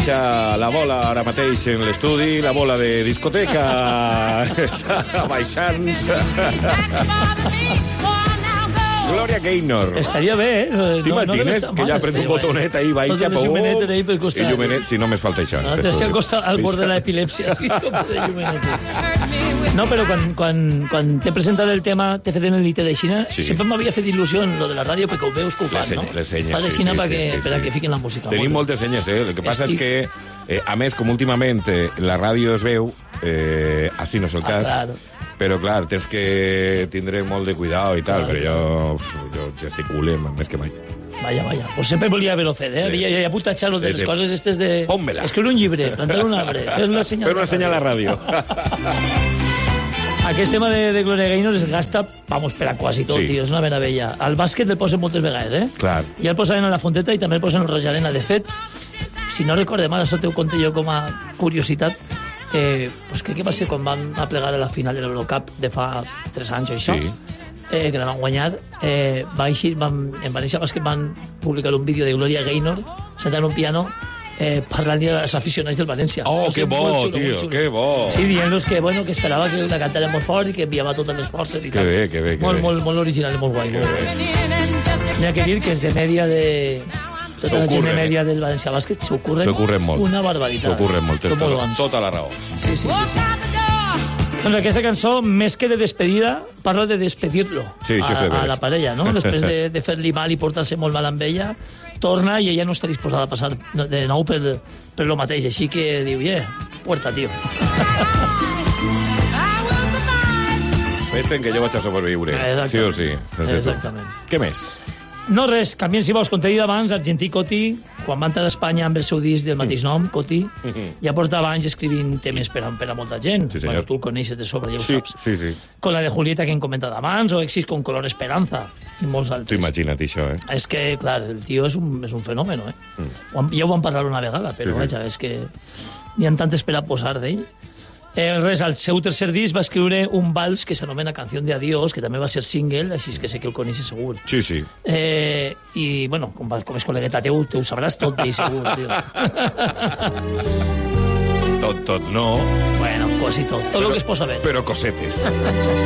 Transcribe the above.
baixa la bola ara mateix en l'estudi, la bola de discoteca està baixant. Glòria Gaynor. Estaria bé, eh? T'imagines que ja pren un botonet ahí, baixa, pum, i llumenet, si només falta això. T'has acostat al bord de l'epilèpsia, sí, com de llumenetes. No, però quan t'he presentat el tema, t'he fet en el Lite de Xina, sempre m'havia fet il·lusió en lo de la ràdio, perquè ho veus que ho fan, no? Les senyes, fa de Xina perquè fiquin la música. Tenim moltes senyes, eh? El que passa és que, a més, com últimament la ràdio es veu, així no és el cas, però, clar, tens que tindre molt de cuidado i tal, però jo gesticulé més que mai. Vaja. Pues sempre volia haver-ho fet, eh? Havia apuntat lo de les coses estes de... Pónmela. Escriure un llibre, plantar un arbre, fer una senyal a la ràdio. Aquest tema de Glòria Gaynor es gasta, vamos, per a quasi tot, tio, és una meravella. Al bàsquet el posen moltes vegades, eh? Clar. Ja el posaven a la Fonteta i també el posen al Rojarena. De fet, si no recorde mal, això t'ho conté jo com a curiositat, pues què va ser quan van aplegar a la final de l'Eurocup de fa 3 anys o això, que la van guanyar, en València Bàsquet van publicar un vídeo de Glòria Gaynor sentant en un piano parlant de les aficionats del València. Oh, que bo, tio, que bo. Sí, dient-los que esperava que la cantara molt fort i que enviava totes les forces i tal. Que bé. Molt original i molt guai. N'hi ha que dir que és de mèdia de... Tota la gent de mèdia del València Bàsquet s'ocorren molt. Una barbaritat. S'ocorren molt, tota la raó. Sí. Doncs aquesta cançó, més que de despedida, parla de despedir-lo a la parella, no? Després de fer-li mal i portar-se molt mal amb ella, torna i ella no està disposada a passar de nou per lo mateix. Així que diu, puerta, tio. Vés-te'n que jo vaig a sobreviure, sí o sí. Exactament. Què més? No res, canviem, si vols, com t'he dit abans, Argentí Coti, quan va entrar a Espanya amb el seu disc del mateix nom, Coti, ja portava anys escrivint temes per a molta gent. Sí, senyor. Bueno, tu el coneixes de sobre, ja ho saps. Sí. Con la de Julieta, que hem comentat abans, o Exis con Color Esperanza, i molts altres. Tu imagina't això, eh? És que, clar, el tio és un fenomen, eh? Ja ho vam parlar una vegada, però vaja, és que n'hi ha tantes per a posar d'ell. Res, al seu tercer disc va escriure un vals que s'anomena Canción de Adiós, que també va ser single, així que sé que el coneixes segur. Sí. I, bueno, com és col·legueta teu, ho sabràs tot d'ell segur, tio. Tot no. Bueno, quasi tot. Tot el que es posa bé. Però cosetes.